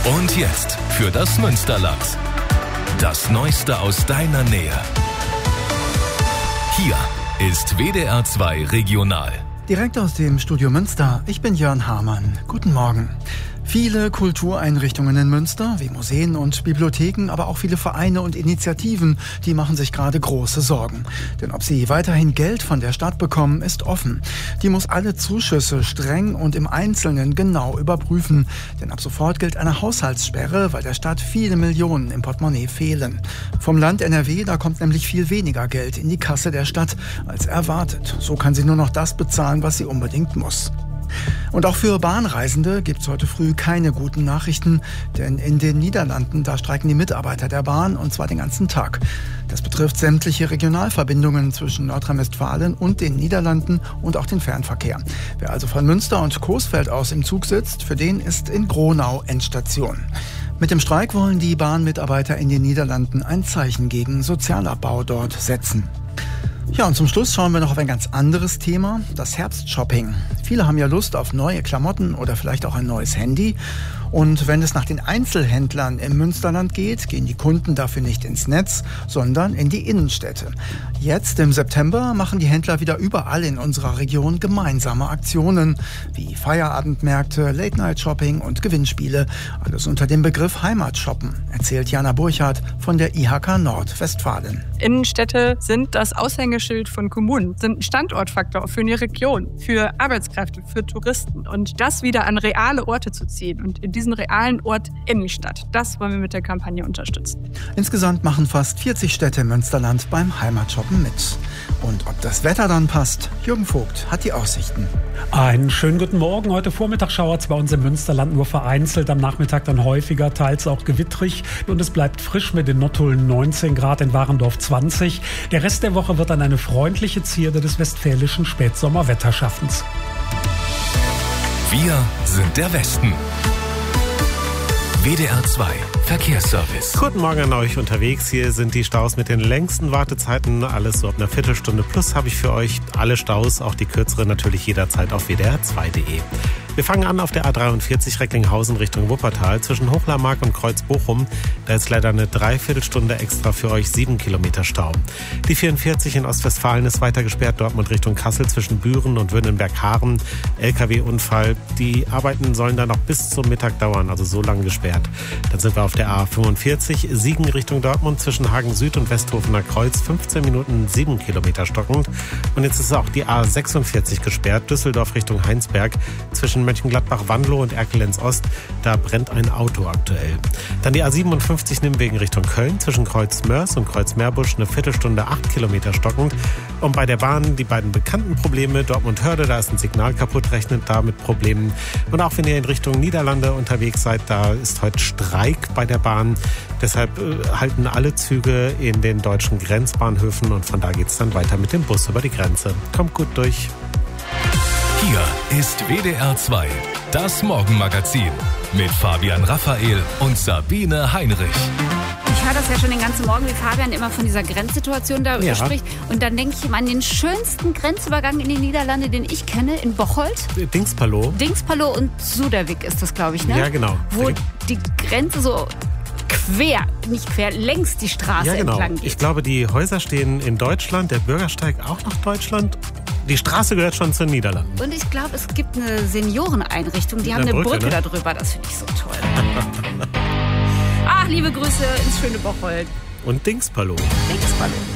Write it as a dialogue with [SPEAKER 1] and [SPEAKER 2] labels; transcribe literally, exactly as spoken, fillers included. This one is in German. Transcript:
[SPEAKER 1] Und jetzt für das Münsterland. Das Neueste aus deiner Nähe. Hier ist W D R zwei Regional.
[SPEAKER 2] Direkt aus dem Studio Münster, ich bin Jörn Hamann. Guten Morgen. Viele Kultureinrichtungen in Münster, wie Museen und Bibliotheken, aber auch viele Vereine und Initiativen, die machen sich gerade große Sorgen. Denn ob sie weiterhin Geld von der Stadt bekommen, ist offen. Die muss alle Zuschüsse streng und im Einzelnen genau überprüfen. Denn ab sofort gilt eine Haushaltssperre, weil der Stadt viele Millionen im Portemonnaie fehlen. Vom Land N R W, da kommt nämlich viel weniger Geld in die Kasse der Stadt als erwartet. So kann sie nur noch das bezahlen, was sie unbedingt muss. Und auch für Bahnreisende gibt es heute früh keine guten Nachrichten, denn in den Niederlanden, da streiken die Mitarbeiter der Bahn, und zwar den ganzen Tag. Das betrifft sämtliche Regionalverbindungen zwischen Nordrhein-Westfalen und den Niederlanden und auch den Fernverkehr. Wer also von Münster und Coesfeld aus im Zug sitzt, für den ist in Gronau Endstation. Mit dem Streik wollen die Bahnmitarbeiter in den Niederlanden ein Zeichen gegen Sozialabbau dort setzen. Ja, und zum Schluss schauen wir noch auf ein ganz anderes Thema, das Herbstshopping. Viele haben ja Lust auf neue Klamotten oder vielleicht auch ein neues Handy. Und wenn es nach den Einzelhändlern im Münsterland geht, gehen die Kunden dafür nicht ins Netz, sondern in die Innenstädte. Jetzt im September machen die Händler wieder überall in unserer Region gemeinsame Aktionen, wie Feierabendmärkte, Late-Night-Shopping und Gewinnspiele. Alles unter dem Begriff Heimatshoppen, erzählt Jana Burchardt von der I H K Nordwestfalen.
[SPEAKER 3] Innenstädte sind das Aushängeschild von Kommunen, sind ein Standortfaktor für eine Region, für Arbeitskräfte, für Touristen. Und das wieder an reale Orte zu ziehen und in diesen realen Ort Innenstadt, das wollen wir mit der Kampagne unterstützen.
[SPEAKER 2] Insgesamt machen fast vierzig Städte im Münsterland beim Heimatshoppen mit. Und ob das Wetter dann passt, Jürgen Vogt hat die Aussichten.
[SPEAKER 4] Einen schönen guten Morgen. Heute Vormittag schauert es bei uns im Münsterland nur vereinzelt, am Nachmittag dann häufiger, teils auch gewittrig. Und es bleibt frisch mit den Nottuln neunzehn Grad, in Warendorf zwanzig. Der Rest der Woche wird dann eine freundliche Zierde des westfälischen Spätsommerwetterschaffens.
[SPEAKER 1] Wir sind der Westen. W D R zwei Verkehrsservice.
[SPEAKER 5] Guten Morgen an euch unterwegs. Hier sind die Staus mit den längsten Wartezeiten. Alles so ab einer Viertelstunde plus habe ich für euch. Alle Staus, auch die kürzeren, natürlich jederzeit auf w d r zwei punkt d e. Wir fangen an auf der A dreiundvierzig Recklinghausen Richtung Wuppertal zwischen Hochlarmark und Kreuz-Bochum. Da ist leider eine Dreiviertelstunde extra für euch, sieben Kilometer Stau. Die vierundvierzig in Ostwestfalen ist weiter gesperrt, Dortmund Richtung Kassel zwischen Büren und Württemberg-Haaren. L K W-Unfall. Die Arbeiten sollen dann noch bis zum Mittag dauern, also so lange gesperrt. Dann sind wir auf der A fünfundvierzig, Siegen Richtung Dortmund zwischen Hagen Süd und Westhofener Kreuz, fünfzehn Minuten, sieben Kilometer stockend. Und jetzt ist auch die A sechsundvierzig gesperrt, Düsseldorf Richtung Heinsberg zwischen Mönchengladbach-Wanlo und Erkelenz-Ost. Da brennt ein Auto aktuell. Dann die A siebenundfünfzig Nimwegen Richtung Köln zwischen Kreuz-Mörs und Kreuz-Meerbusch, eine Viertelstunde, acht Kilometer stockend. Und bei der Bahn die beiden bekannten Probleme, Dortmund-Hörde, da ist ein Signal kaputt, rechnet da mit Problemen. Und auch wenn ihr in Richtung Niederlande unterwegs seid, da ist heute Streik bei der Bahn. Deshalb äh, halten alle Züge in den deutschen Grenzbahnhöfen und von da geht's dann weiter mit dem Bus über die Grenze. Kommt gut durch.
[SPEAKER 1] Hier ist W D R zwei, das Morgenmagazin mit Fabian Raphael und Sabine Heinrich.
[SPEAKER 6] Ich höre das ja schon den ganzen Morgen, wie Fabian immer von dieser Grenzsituation da
[SPEAKER 5] Ja.
[SPEAKER 6] spricht. Und dann denke ich immer an den schönsten Grenzübergang in die Niederlande, den ich kenne, in Bocholt.
[SPEAKER 5] Dingspalo.
[SPEAKER 6] Dingspalo und Suderwick ist das, glaube ich, ne?
[SPEAKER 5] Ja, genau.
[SPEAKER 6] Wo die Grenze so quer, nicht quer, längs die Straße
[SPEAKER 5] Ja, genau.
[SPEAKER 6] entlang geht.
[SPEAKER 5] Ich glaube, die Häuser stehen in Deutschland, der Bürgersteig auch nach Deutschland. Die Straße gehört schon zu den Niederlanden.
[SPEAKER 6] Und ich glaube, es gibt eine Senioreneinrichtung, die
[SPEAKER 5] Mit
[SPEAKER 6] haben
[SPEAKER 5] einer
[SPEAKER 6] eine
[SPEAKER 5] Brücke,
[SPEAKER 6] Brücke
[SPEAKER 5] ne?
[SPEAKER 6] da drüber. Das finde ich so toll. Ach, liebe Grüße ins schöne Bocholt.
[SPEAKER 5] Und Dingspalo.
[SPEAKER 6] Dingspalo.